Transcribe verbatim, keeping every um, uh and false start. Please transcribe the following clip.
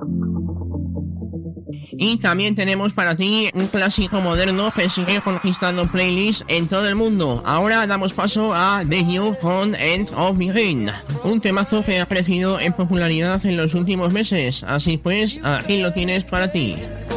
Y también tenemos para ti un clásico moderno que sigue conquistando playlists en todo el mundo. Ahora damos paso a The You con End of the Rain, un temazo que ha crecido en popularidad en los últimos meses. Así pues, aquí lo tienes para ti.